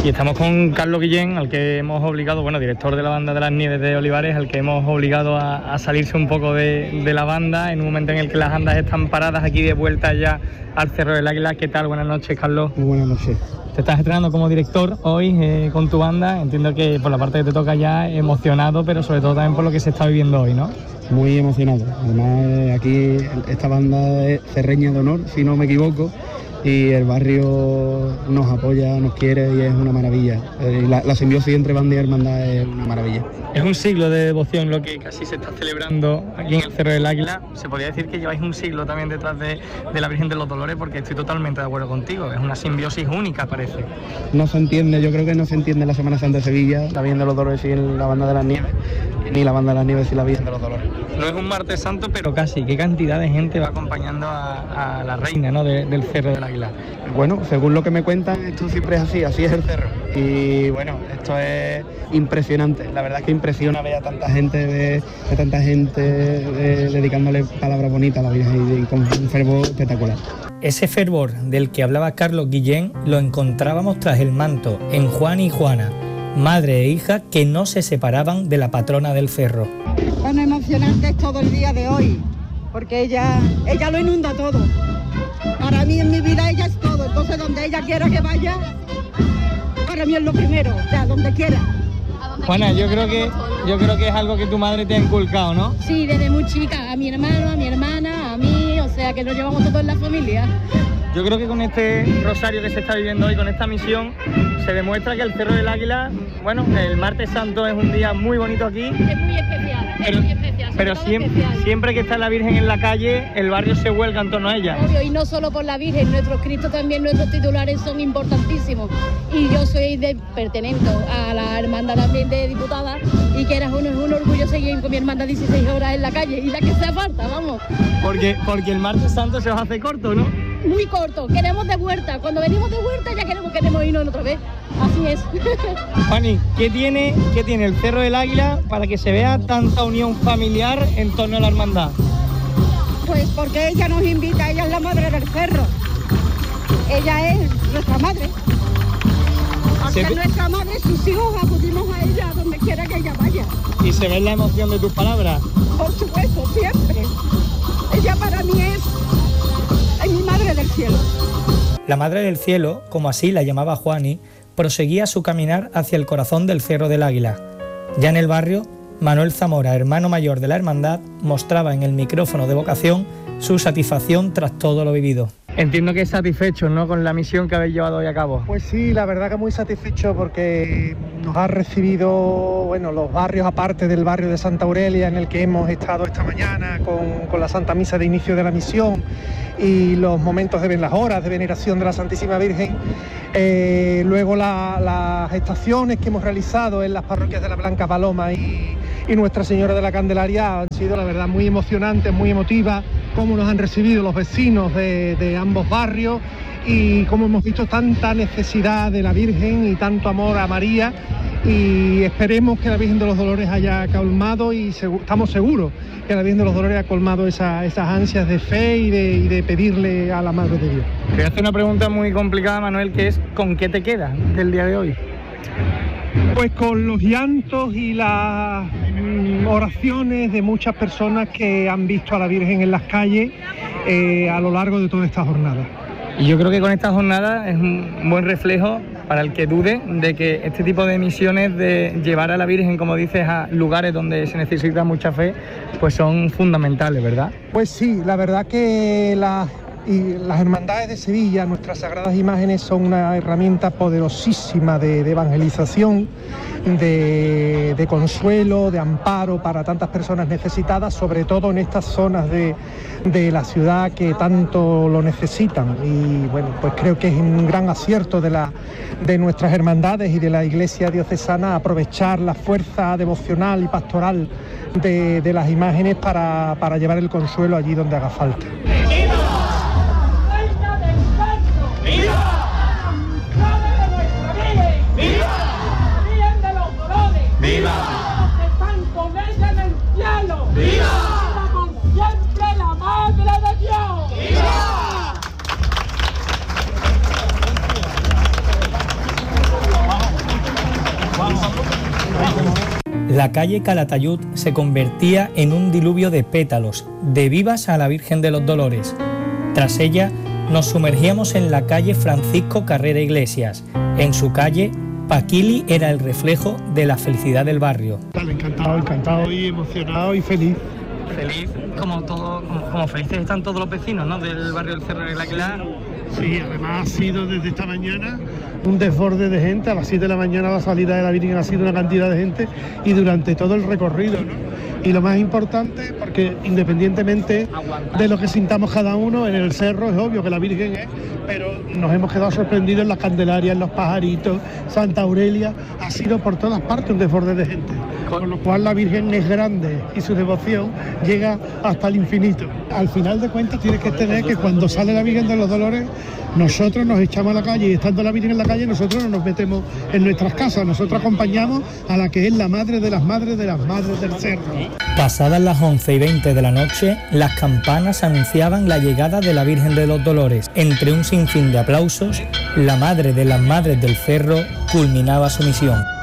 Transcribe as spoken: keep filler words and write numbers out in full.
Y estamos con Carlos Guillén, al que hemos obligado, bueno, director de la banda de las Nieves de Olivares, al que hemos obligado a, a salirse un poco de, de la banda en un momento en el que las andas están paradas aquí de vuelta ya al Cerro del Águila. ¿Qué tal? Buenas noches, Carlos. Muy buenas noches. Te estás estrenando como director hoy eh, con tu banda. Entiendo que por la parte que te toca ya emocionado, pero sobre todo también por lo que se está viviendo hoy, ¿no? Muy emocionado. Además, aquí esta banda es cerreña de honor, si no me equivoco, y el barrio nos apoya, nos quiere y es una maravilla. La, la simbiosis entre banda y hermandad es una maravilla. Es un siglo de devoción lo que casi se está celebrando aquí en el Cerro del Águila. Se podría decir que lleváis un siglo también detrás de, de la Virgen de los Dolores, porque estoy totalmente de acuerdo contigo. Es una simbiosis única, parece. No se entiende, yo creo que no se entiende la Semana Santa de Sevilla, la Virgen de los Dolores sin la Banda de las Nieves, ni la Banda de las Nieves sin la Virgen de los Dolores. No es un martes santo, pero casi. ¿Qué cantidad de gente va acompañando a, a la reina, ¿no?, de, del Cerro del Águila? Bueno, según lo que me cuentan, esto siempre es así, así es el cerro. Y bueno, esto es impresionante. La verdad es que impresiona ver a tanta gente, ver a tanta gente eh, dedicándole palabras bonitas a la Virgen y con un fervor espectacular. Ese fervor del que hablaba Carlos Guillén lo encontrábamos tras el manto en Juan y Juana, madre e hija que no se separaban de la patrona del cerro. Bueno, emocionante es todo el día de hoy, porque ella, ella lo inunda todo. Para mí en mi vida ella es todo, entonces donde ella quiera que vaya, para mí es lo primero, o sea, donde quiera. Juana, yo creo que yo creo que es algo que tu madre te ha inculcado, ¿no? Sí, desde muy chica, a mi hermano, a mi hermana, a mí, o sea que nos llevamos todos en la familia. Yo creo que con este rosario que se está viviendo hoy, con esta misión, se demuestra que el Cerro del Águila, bueno, el martes santo es un día muy bonito aquí. Es muy especial, pero, es muy especial. Pero siempre, especial. siempre que está la Virgen en la calle, el barrio se vuelca en torno a ella. Obvio, y no solo por la Virgen, nuestros Cristos también, nuestros titulares son importantísimos. Y yo soy de pertenezco a la hermandad también de diputadas, y que era un, un orgullo seguir con mi hermandad dieciséis horas en la calle, y la que sea falta, vamos. Porque, porque el martes santo se os hace corto, ¿no? Muy corto, queremos de vuelta. Cuando venimos de vuelta ya queremos, queremos irnos otra vez. Así es. Fanny, ¿qué tiene, ¿qué tiene el Cerro del Águila para que se vea tanta unión familiar en torno a la hermandad? Pues porque ella nos invita, ella es la madre del cerro. Ella es nuestra madre. Porque es nuestra madre, sus hijos acudimos a ella donde quiera que ella vaya. ¿Y se ve la emoción de tus palabras? Por supuesto, siempre. Ella para mí es... es mi madre del cielo. La Madre del Cielo, como así la llamaba Juani, proseguía su caminar hacia el corazón del Cerro del Águila. Ya en el barrio, Manuel Zamora, hermano mayor de la hermandad, mostraba en el micrófono de vocación su satisfacción tras todo lo vivido. Entiendo que es satisfecho, ¿no?, con la misión que habéis llevado hoy a cabo. Pues sí, la verdad que muy satisfecho porque nos ha recibido, bueno, los barrios aparte del barrio de Santa Aurelia en el que hemos estado esta mañana con, con la Santa Misa de inicio de la misión y los momentos de las horas de veneración de la Santísima Virgen. Eh, luego la, las estaciones que hemos realizado en las parroquias de la Blanca Paloma y, y Nuestra Señora de la Candelaria han sido, la verdad, muy emocionantes, muy emotivas, cómo nos han recibido los vecinos de, de ambos barrios y cómo hemos visto tanta necesidad de la Virgen y tanto amor a María, y esperemos que la Virgen de los Dolores haya colmado, y segu- estamos seguros que la Virgen de los Dolores ha colmado esa, esas ansias de fe y de, y de pedirle a la Madre de Dios. Te voy a hacer una pregunta muy complicada, Manuel, que es ¿con qué te quedas del día de hoy? Pues con los llantos y las mm, oraciones de muchas personas que han visto a la Virgen en las calles eh, a lo largo de toda esta jornada. Y yo creo que con esta jornada es un buen reflejo para el que dude de que este tipo de misiones de llevar a la Virgen, como dices, a lugares donde se necesita mucha fe, pues son fundamentales, ¿verdad? Pues sí, la verdad que las, y las hermandades de Sevilla, nuestras sagradas imágenes, son una herramienta poderosísima de, de evangelización, de, de consuelo, de amparo para tantas personas necesitadas, sobre todo en estas zonas de, de la ciudad que tanto lo necesitan. Y bueno, pues creo que es un gran acierto de, la, de nuestras hermandades y de la Iglesia diocesana aprovechar la fuerza devocional y pastoral de, de las imágenes para, para llevar el consuelo allí donde haga falta. ¡Viva! ¡Que están con ella en el cielo! ¡Viva! ¡Viva por siempre la Madre de Dios! ¡Viva! La calle Calatayud se convertía en un diluvio de pétalos, de vivas a la Virgen de los Dolores. Tras ella, nos sumergíamos en la calle Francisco Carrera Iglesias. En su calle, Paquili era el reflejo de la felicidad del barrio. Encantado, encantado y emocionado y feliz. Feliz, como, todo, como, como felices están todos los vecinos, ¿no?, del barrio del Cerro del Águila. Sí, además ha sido desde esta mañana un desborde de gente. A las siete de la mañana la salida de la Virgen ha sido una cantidad de gente y durante todo el recorrido, ¿no? Y lo más importante, porque independientemente de lo que sintamos cada uno, en el cerro es obvio que la Virgen es, pero nos hemos quedado sorprendidos en las Candelarias, en los Pajaritos, Santa Aurelia, ha sido por todas partes un desborde de gente, con lo cual la Virgen es grande y su devoción llega hasta el infinito. Al final de cuentas tienes que tener que cuando sale la Virgen de los Dolores, nosotros nos echamos a la calle y estando la Virgen en la calle, nosotros no nos metemos en nuestras casas, nosotros acompañamos a la que es la madre de las madres de las madres del cerro. Pasadas las once y veinte de la noche, las campanas anunciaban la llegada de la Virgen de los Dolores. Entre un sinfín de aplausos, la madre de las madres del cerro culminaba su misión.